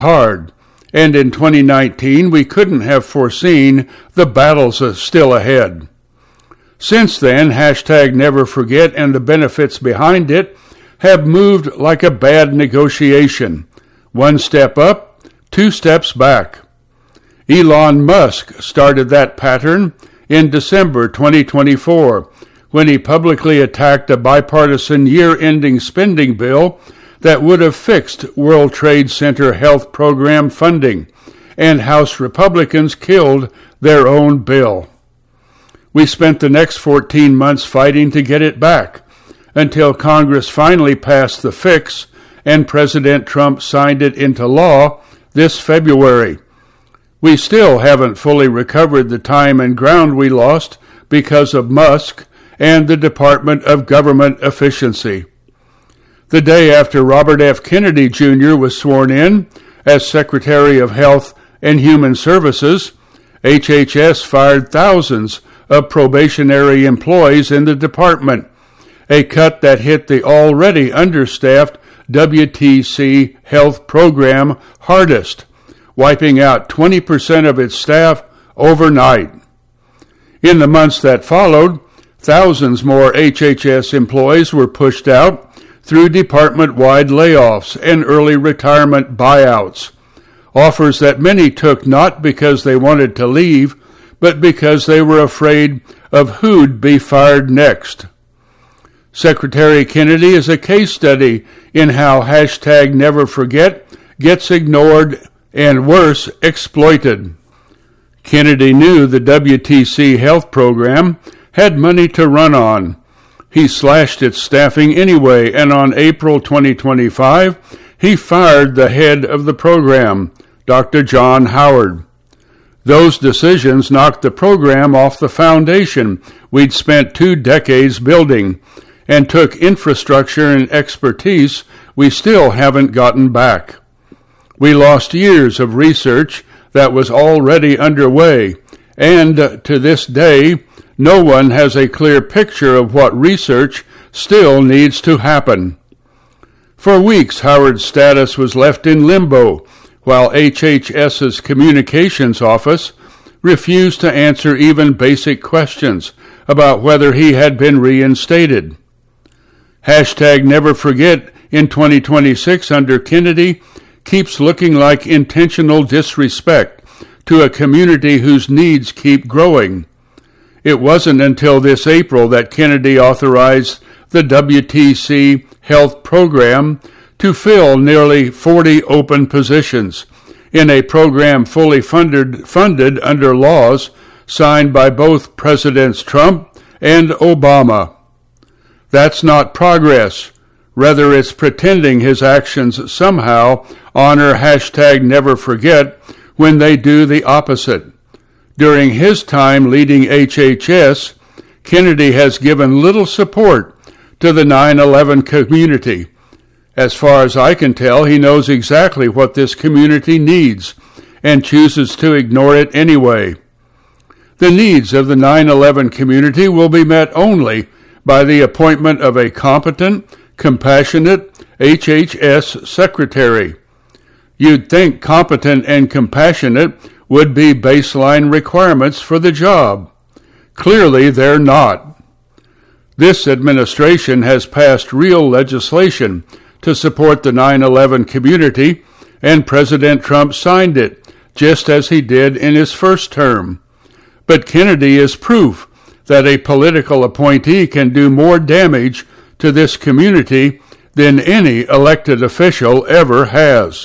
hard, and in 2019 we couldn't have foreseen the battles still ahead. Since then, hashtag Never Forget and the benefits behind it have moved like a bad negotiation. One step up, two steps back. Elon Musk started that pattern in December 2024 when he publicly attacked a bipartisan year-ending spending bill that would have fixed World Trade Center health program funding, and House Republicans killed their own bill. We spent the next 14 months fighting to get it back, until Congress finally passed the fix and President Trump signed it into law this February. We still haven't fully recovered the time and ground we lost because of Musk and the Department of Government Efficiency. The day after Robert F. Kennedy Jr. was sworn in as Secretary of Health and Human Services, HHS fired thousands of probationary employees in the department, a cut that hit the already understaffed WTC health program hardest, wiping out 20% of its staff overnight. In the months that followed, thousands more HHS employees were pushed out through department-wide layoffs and early retirement buyouts, offers that many took not because they wanted to leave, but because they were afraid of who'd be fired next. Secretary Kennedy is a case study in how hashtag Never Forget gets ignored and worse, exploited. Kennedy knew the WTC health program had money to run on. He slashed its staffing anyway, and on April 2025, he fired the head of the program, Dr. John Howard. Those decisions knocked the program off the foundation we'd spent 2 decades building, and took infrastructure and expertise we still haven't gotten back. We lost years of research that was already underway, and to this day, no one has a clear picture of what research still needs to happen. For weeks, Howard's status was left in limbo, while HHS's communications office refused to answer even basic questions about whether he had been reinstated. Hashtag Never Forget in 2026 under Kennedy keeps looking like intentional disrespect to a community whose needs keep growing. It wasn't until this April that Kennedy authorized the WTC health program to fill nearly 40 open positions in a program fully funded under laws signed by both Presidents Trump and Obama. That's not progress. Rather, it's pretending his actions somehow honor hashtag Never Forget when they do the opposite. During his time leading HHS, Kennedy has given little support to the 9/11 community. As far as I can tell, he knows exactly what this community needs and chooses to ignore it anyway. The needs of the 9/11 community will be met only by the appointment of a competent, compassionate HHS secretary. You'd think competent and compassionate would be baseline requirements for the job. Clearly, they're not. This administration has passed real legislation to support the 9/11 community, and President Trump signed it, just as he did in his first term. But Kennedy is proof that a political appointee can do more damage to this community than any elected official ever has.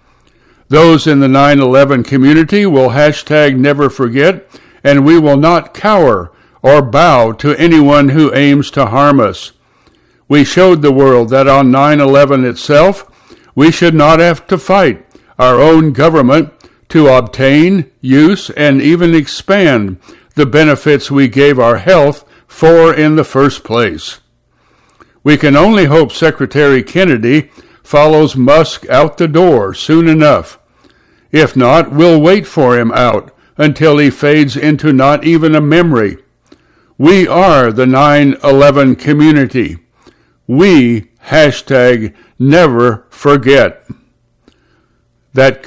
Those in the 9/11 community will hashtag Never Forget, and we will not cower or bow to anyone who aims to harm us. We showed the world that on 9/11 itself, we should not have to fight our own government to obtain, use, and even expand the benefits we gave our health for in the first place. We can only hope Secretary Kennedy follows Musk out the door soon enough. If not, we'll wait for him out until he fades into not even a memory. We are the 9/11 community. We hashtag Never Forget. that